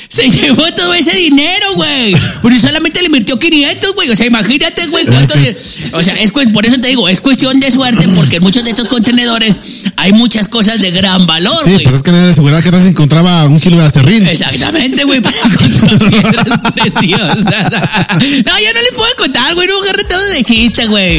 Se llevó todo ese dinero, güey. Pero solamente le invirtió 500, güey. O sea, imagínate, güey, cuánto o sea, por eso te digo, es cuestión de suerte, porque en muchos de estos contenedores hay muchas cosas de gran valor, güey. Sí, pues es que no era de seguridad que se encontraba un kilo de acerrín. Exactamente, güey, para encontrar piedras preciosas. No, yo no les puedo contar, güey, no agarré todo de chiste, güey.